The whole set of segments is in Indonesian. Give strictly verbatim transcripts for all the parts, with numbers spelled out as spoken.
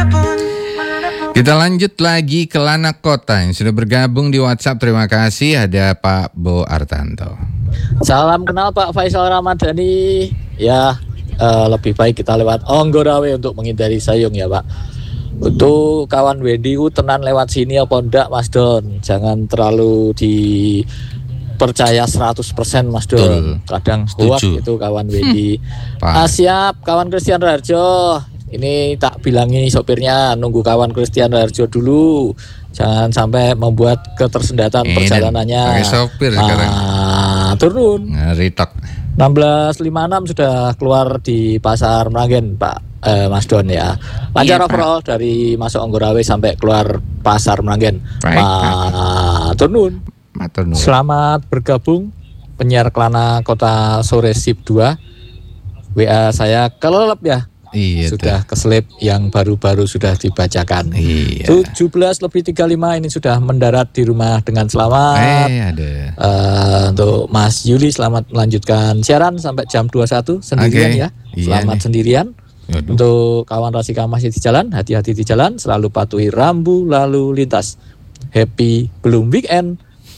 Kita lanjut lagi ke Lanak Kota yang sudah bergabung di WhatsApp. Terima kasih, ada Pak Bo Artanto. Salam kenal Pak Faisal Ramadhani. Ya, uh, lebih baik kita lewat Onggorawe untuk menghindari sayung ya Pak. Untuk kawan Wendy ku tenan lewat sini apa ndak Mas Don. Jangan terlalu dipercaya seratus persen Mas Don. Kadang hoax itu kawan Wendy. Hmm. Ah, siap kawan Christian Raharjo. Ini tak bilangi sopirnya nunggu kawan Christian Raharjo dulu. Jangan sampai membuat ketersendatan Ini perjalanannya. Pakai sopir ah, sekarang. Turun. Ngeritok. enam belas lima puluh enam sudah keluar di Pasar Meranggen Pak eh, Mas Don ya. Lancar iya, overall Pak. Dari masuk Onggorawe sampai keluar Pasar Meranggen. Matur nuwun. Selamat bergabung penyiar Kelana Kota Sore Sip dua. W A saya kelelep ya. Iya, sudah tuh. Keselip yang baru-baru sudah dibacakan. Iya. tujuh belas lebih tiga puluh lima ini sudah mendarat di rumah dengan selamat. Eh, ada. Uh, untuk Mas Yuli selamat melanjutkan siaran sampai jam dua puluh satu sendirian okay. Ya. Selamat iya sendirian. Aduh. Untuk kawan Rasika masih di jalan, hati-hati di jalan, selalu patuhi rambu lalu lintas. Happy belum weekend.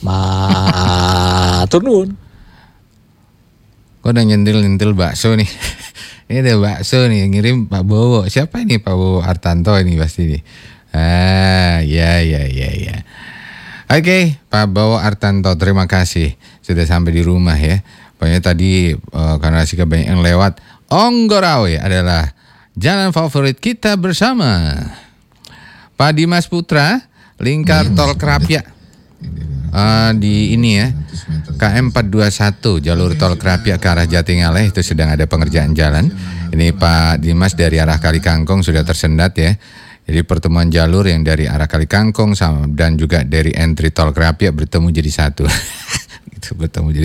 Matur nuwun. Kok udah nyentil-nyentil bakso nih. Ini ada bakso nih, ngirim Pak Bowo. Siapa ini Pak Bowo Artanto ini pasti nih. Ah, ya ya ya ya. Oke, Pak Bowo Artanto, terima kasih sudah sampai di rumah ya. Pokoknya tadi uh, karena sih banyak yang lewat. Onggorawe adalah jalan favorit kita bersama. Pak Dimas Putra, lingkar tol Krapia. Uh, di ini ya K M empat dua satu jalur tol Krapia ke arah Jatingaleh itu sedang ada pengerjaan jalan. Ini Pak Dimas dari arah Kali Kangkung sudah tersendat ya. Jadi pertemuan jalur yang dari arah Kali Kangkung sama dan juga dari entry tol Krapia bertemu jadi satu. Itu bertemu jadi